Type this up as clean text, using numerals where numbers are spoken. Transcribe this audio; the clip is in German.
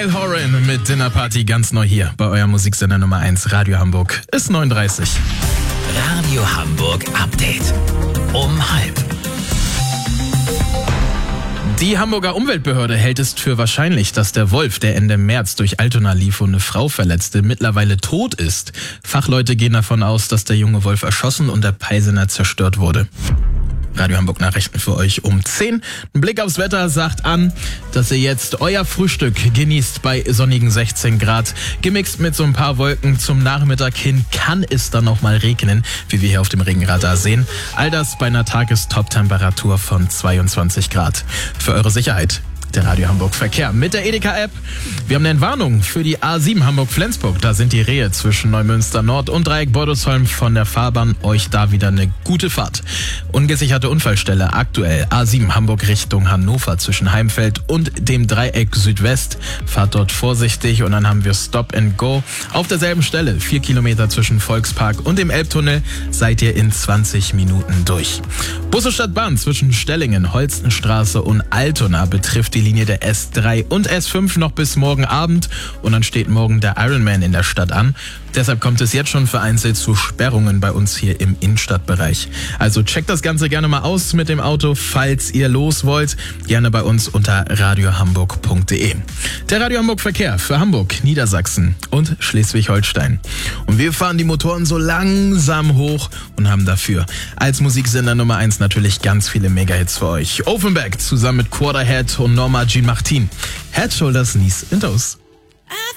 Niall Horan mit Dinner Party ganz neu hier bei eurem Musiksender Nummer 1 Radio Hamburg. Ist 39. Radio Hamburg Update. Um 12:30. Die Hamburger Umweltbehörde hält es für wahrscheinlich, dass der Wolf, der Ende März durch Altona lief und eine Frau verletzte, mittlerweile tot ist. Fachleute gehen davon aus, dass der junge Wolf erschossen und der Peisener zerstört wurde. Radio Hamburg Nachrichten für euch um 10. Ein Blick aufs Wetter sagt an, dass ihr jetzt euer Frühstück genießt bei sonnigen 16 Grad. Gemixt mit so ein paar Wolken zum Nachmittag hin kann es dann noch mal regnen, wie wir hier auf dem Regenradar sehen. All das bei einer Tagestop-Temperatur von 22 Grad. Für eure Sicherheit. Der Radio Hamburg Verkehr mit der Edeka-App. Wir haben eine Entwarnung für die A7 Hamburg-Flensburg. Da sind die Rehe zwischen Neumünster Nord und Dreieck Bordesholm von der Fahrbahn. Euch da wieder eine gute Fahrt. Ungesicherte Unfallstelle aktuell A7 Hamburg Richtung Hannover zwischen Heimfeld und dem Dreieck Südwest. Fahrt dort vorsichtig und dann haben wir Stop and Go. Auf derselben Stelle 4 Kilometer zwischen Volkspark und dem Elbtunnel seid ihr in 20 Minuten durch. Busse statt Bahn zwischen Stellingen, Holstenstraße und Altona betrifft die Linie der S3 und S5 noch bis morgen Abend und dann steht morgen der Ironman in der Stadt an. Deshalb kommt es jetzt schon vereinzelt zu Sperrungen bei uns hier im Innenstadtbereich. Also checkt das Ganze gerne mal aus mit dem Auto, falls ihr los wollt. Gerne bei uns unter radiohamburg.de. Der Radio Hamburg Verkehr für Hamburg, Niedersachsen und Schleswig-Holstein. Und wir fahren die Motoren so langsam hoch und haben dafür als Musiksender Nummer 1 natürlich ganz viele Megahits für euch. Offenbach zusammen mit Quarterhead und Norma Jean Martin. Head, Shoulders, Knees and Toes.